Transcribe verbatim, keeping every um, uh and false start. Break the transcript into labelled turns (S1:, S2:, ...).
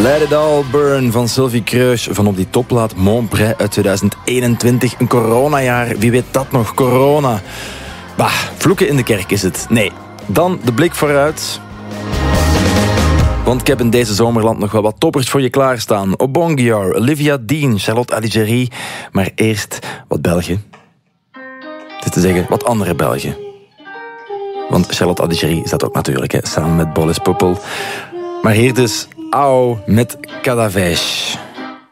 S1: Let It All Burn van Sylvie Kreus van op die topplaat Montbray uit tweeduizend eenentwintig. Een coronajaar, wie weet dat nog, corona. Bah, vloeken in de kerk is het. Nee, dan de blik vooruit. Want ik heb in deze zomerland nog wel wat toppers voor je klaarstaan. Obongior, Olivia Dean, Charlotte Adigéry. Maar eerst wat Belgen. Het is te zeggen, wat andere Belgen. Want Charlotte Adigéry is dat ook natuurlijk, hè, samen met Boris Poppel. Maar hier dus Au met Cadavèche.